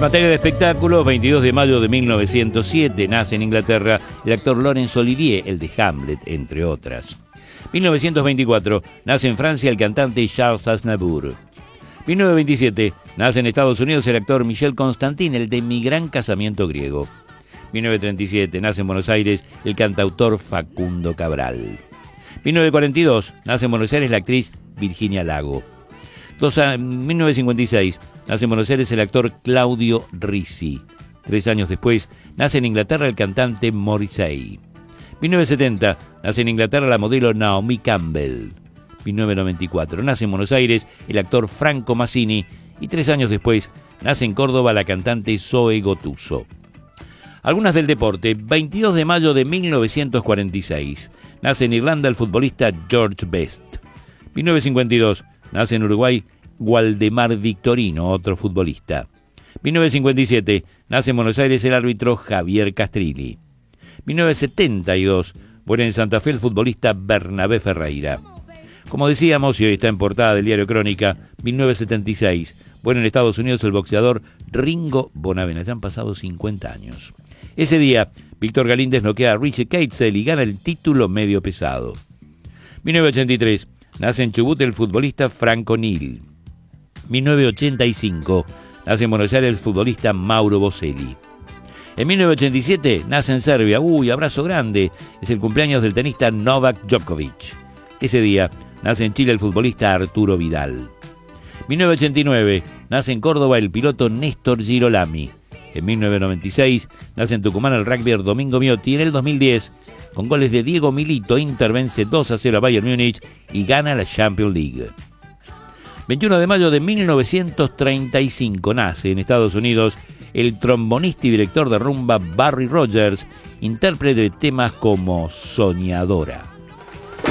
materia de espectáculos, 22 de mayo de 1907, nace en Inglaterra el actor Laurence Olivier, el de Hamlet, entre otras. 1924, nace en Francia el cantante Charles Aznavour. 1927, nace en Estados Unidos el actor Michel Constantin, el de Mi gran casamiento griego. 1937, nace en Buenos Aires el cantautor Facundo Cabral. 1942, nace en Buenos Aires la actriz Virginia Lago. 1956, nace en Buenos Aires el actor Claudio Ricci. 3 años después, nace en Inglaterra el cantante Morrissey. 1970, nace en Inglaterra la modelo Naomi Campbell. 1994, nace en Buenos Aires el actor Franco Massini. Y 3 años después, nace en Córdoba la cantante Zoe Gotuso. Algunas del deporte. 22 de mayo de 1946, nace en Irlanda el futbolista George Best. 1952, nace en Uruguay Waldemar Victorino, otro futbolista. 1957, nace en Buenos Aires el árbitro Javier Castrilli. 1972, muere en Santa Fe el futbolista Bernabé Ferreira. Como decíamos, y hoy está en portada del diario Crónica, 1976, muere en Estados Unidos el boxeador Ringo Bonavena. Ya han pasado 50 años. Ese día, Víctor Galíndez noquea a Richie Keitzel y gana el título medio pesado. 1983, nace en Chubut el futbolista Franco Nil. 1985, nace en Buenos Aires el futbolista Mauro Boselli. En 1987, nace en Serbia, abrazo grande, es el cumpleaños del tenista Novak Djokovic. Ese día, nace en Chile el futbolista Arturo Vidal. 1989, nace en Córdoba el piloto Néstor Girolami. En 1996, nace en Tucumán el rugbyer Domingo Miotti. En el 2010, con goles de Diego Milito, Inter vence 2-0 a Bayern Múnich y gana la Champions League. 21 de mayo de 1935, nace en Estados Unidos el trombonista y director de rumba Barry Rogers, intérprete de temas como Soñadora.